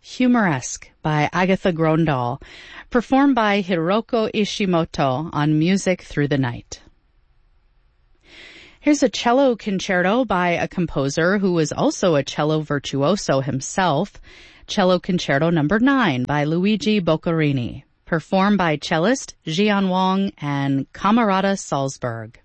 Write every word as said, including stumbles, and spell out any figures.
Humoresque by Agatha Grondal, performed by Hiroko Ishimoto on Music Through the Night. Here's a cello concerto by a composer who was also a cello virtuoso himself, Cello Concerto number nine by Luigi Boccherini, performed by cellist Jian Wang and Camerata Salzburg.